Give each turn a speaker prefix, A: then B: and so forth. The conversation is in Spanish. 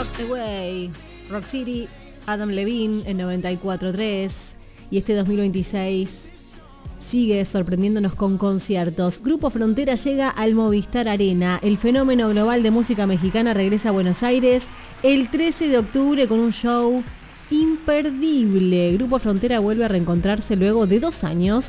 A: Away, Rock City, Adam Levine en 94.3 y este 2026 sigue sorprendiéndonos con conciertos. Grupo Frontera llega al Movistar Arena. El fenómeno global de música mexicana regresa a Buenos Aires el 13 de octubre con un show imperdible. Grupo Frontera vuelve a reencontrarse luego de 2 años